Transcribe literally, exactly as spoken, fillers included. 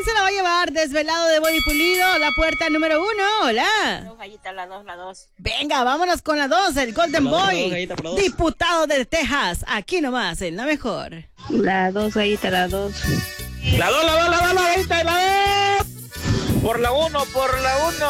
¿Quién se la va a llevar? Desvelado de Body Pulido, la puerta número uno. Hola. Dos gallitas, la dos, la dos. Venga, vámonos con la dos, el Golden La dos, Boy, la dos, gallita, por la dos. diputado de Texas. Aquí nomás, en la mejor. La dos gallitas, la dos. La dos, la dos, la dos, la gallita, la dos. Por la uno, por la uno.